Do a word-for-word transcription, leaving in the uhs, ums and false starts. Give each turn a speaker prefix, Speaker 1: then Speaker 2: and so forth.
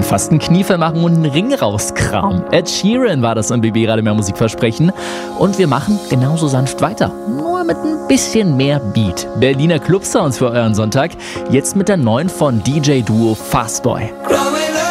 Speaker 1: können fast einen Kniefall machen und einen Ring rauskramen. Ed Sheeran war das im B B Radio Mehr Musikversprechen. Und wir machen genauso sanft weiter. Nur mit ein bisschen mehr Beat. Berliner Club-Sounds für euren Sonntag. Jetzt mit der neuen von D J-Duo Fastboy.